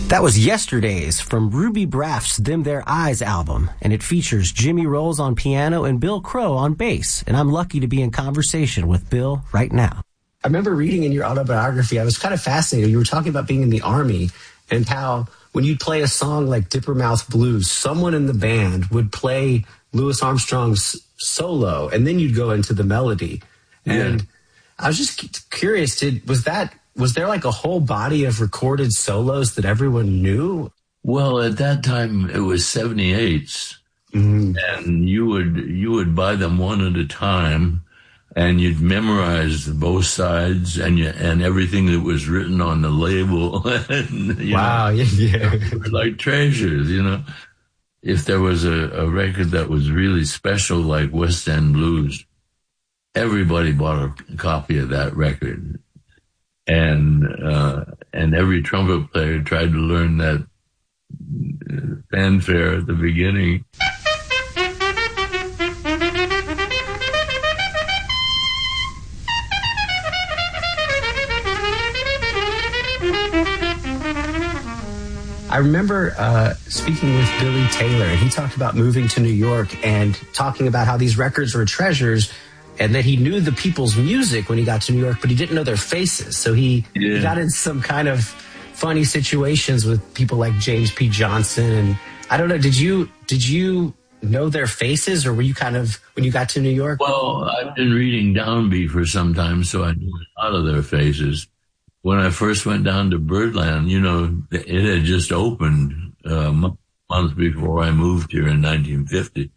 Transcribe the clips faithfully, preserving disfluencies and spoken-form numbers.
That was Yesterdays from Ruby Braff's Them Their Eyes album, and it features Jimmy Rolls on piano and Bill Crow on bass, and I'm lucky to be in conversation with Bill right now. I remember reading in your autobiography, I was kind of fascinated. You were talking about being in the Army and how when you'd play a song like Dippermouth Blues, someone in the band would play Louis Armstrong's solo, and then you'd go into the melody. And yeah. I was just curious, did was that was there like a whole body of recorded solos that everyone knew? Well, at that time it was seventy-eights, mm-hmm. and you would you would buy them one at a time, and you'd memorize both sides and you, and everything that was written on the label. and, wow, know, yeah, they were like treasures, you know. If there was a, a record that was really special, like West End Blues, everybody bought a copy of that record. And uh, and every trumpet player tried to learn that fanfare at the beginning. I remember uh, speaking with Billy Taylor, and he talked about moving to New York and talking about how these records were treasures, and that he knew the people's music when he got to New York, but he didn't know their faces. So he, yeah. he got in some kind of funny situations with people like James P. Johnson. And I don't know, did you did you know their faces, or were you kind of, when you got to New York? Well, I've been reading Downbeat for some time, so I knew a lot of their faces. When I first went down to Birdland, you know, it had just opened uh, a month before I moved here in nineteen fifty.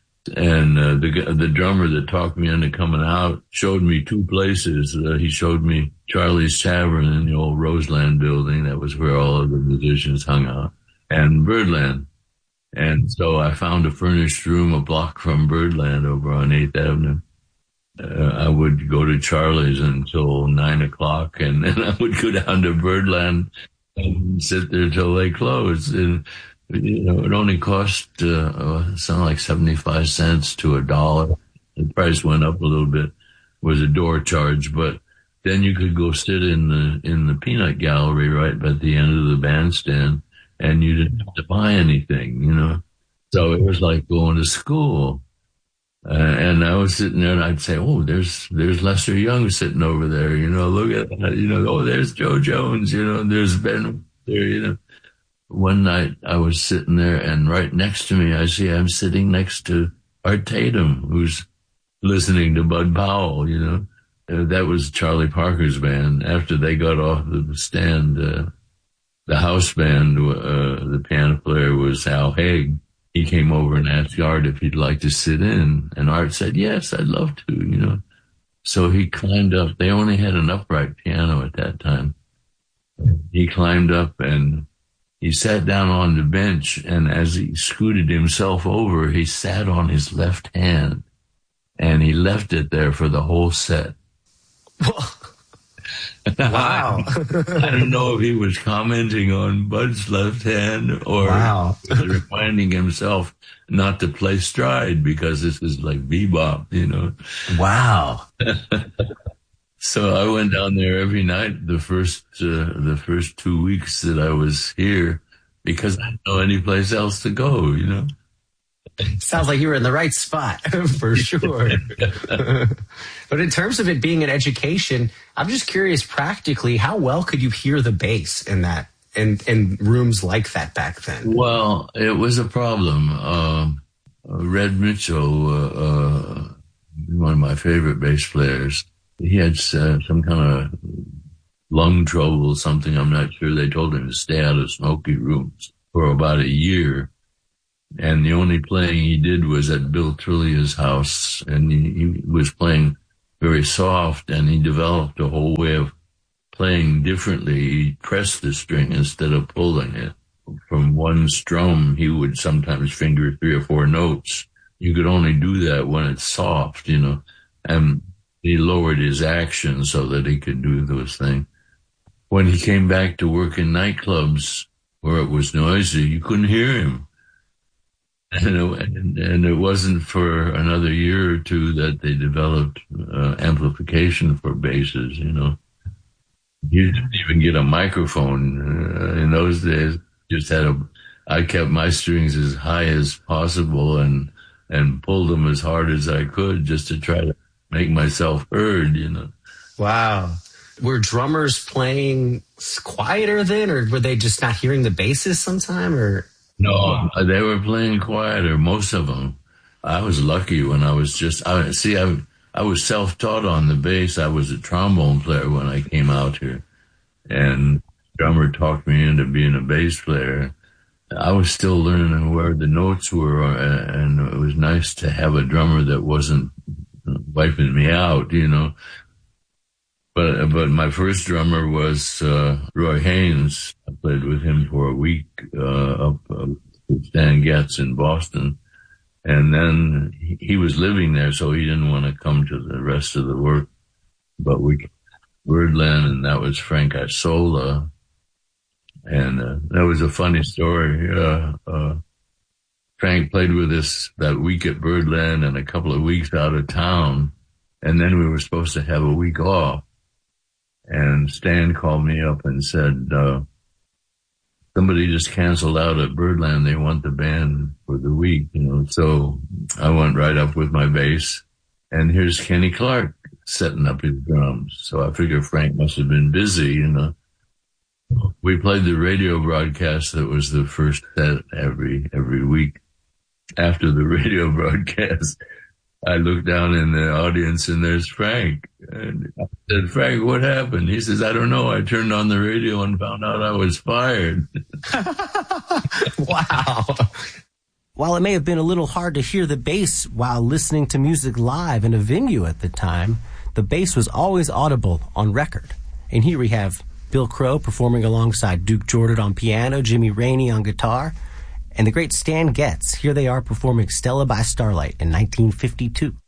And uh, the the drummer that talked me into coming out showed me two places. Uh, he showed me Charlie's Tavern in the old Roseland building. That was where all of the musicians hung out. And Birdland. And so I found a furnished room a block from Birdland over on eighth Avenue. Uh, I would go to Charlie's until nine o'clock, and then I would go down to Birdland and sit there till they closed. And you know, it only cost uh, something like seventy-five cents to a dollar. The price went up a little bit, was a door charge, but then you could go sit in the in the peanut gallery right at the end of the bandstand, and you didn't have to buy anything, you know. So it was like going to school. Uh, and I was sitting there, and I'd say, "Oh, there's there's Lester Young sitting over there, you know. Look at that, you know. Oh, there's Joe Jones, you know. There's Ben there, you know." One night I was sitting there, and right next to me, I see I'm sitting next to Art Tatum, who's listening to Bud Powell, you know. Uh, that was Charlie Parker's band. After they got off the stand, uh, the house band, uh, the piano player was Al Haig. He came over and asked Art if he'd like to sit in, and Art said, "Yes, I'd love to," you know. So he climbed up. They only had an upright piano at that time. He climbed up and he sat down on the bench, and as he scooted himself over, he sat on his left hand, and he left it there for the whole set. Wow. I don't know if he was commenting on Bud's left hand or wow. reminding himself not to play stride because this is like bebop, you know. Wow. So I went down there every night the first uh, the first two weeks that I was here because I didn't know any place else to go, you know. Sounds like you were in the right spot for sure. But in terms of it being an education, I'm just curious practically, how well could you hear the bass in that in in rooms like that back then? Well, it was a problem. Uh, Red Mitchell, uh, uh, one of my favorite bass players, he had uh, some kind of lung trouble or something. I'm not sure. They told him to stay out of smoky rooms for about a year. And the only playing he did was at Bill Trillia's house. And he, he was playing very soft, and he developed a whole way of playing differently. He pressed the string instead of pulling it. From one strum, he would sometimes finger three or four notes. You could only do that when it's soft, you know. And he lowered his action so that he could do those things. When he came back to work in nightclubs where it was noisy, you couldn't hear him. And it, and, and it wasn't for another year or two that they developed uh, amplification for basses, you know. You didn't even get a microphone uh, in those days. Just had a. I kept my strings as high as possible and and pulled them as hard as I could just to try to make myself heard. You know. Wow. Were drummers playing quieter then, or were they just not hearing the basses sometime? Or no, they were playing quieter. Most of them. I was lucky when I was just. I see. I I was self-taught on the bass. I was a trombone player when I came out here, and the drummer talked me into being a bass player. I was still learning where the notes were, and it was nice to have a drummer that wasn't wiping me out, you know. But but my first drummer was uh, Roy Haynes. I played with him for a week uh, up uh, with Stan Getz in Boston. And then he was living there, so he didn't want to come to the rest of the work. But we, Birdland, and that was Frank Isola. And uh, that was a funny story. Uh, uh, Frank played with us that week at Birdland and a couple of weeks out of town. And then we were supposed to have a week off. And Stan called me up and said, uh, somebody just canceled out at Birdland. They want the band for the week, you know. So I went right up with my bass, and here's Kenny Clark setting up his drums. So I figured Frank must have been busy, you know. We played the radio broadcast that was the first set every every week. After the radio broadcast, I looked down in the audience, and there's Frank. And I said, Frank, what happened? He says, I don't know. I turned on the radio and found out I was fired. Wow. While it may have been a little hard to hear the bass while listening to music live in a venue at the time, the bass was always audible on record. And here we have Bill Crow performing alongside Duke Jordan on piano, Jimmy Rainey on guitar, and the great Stan Getz. Here they are performing Stella by Starlight in nineteen fifty-two.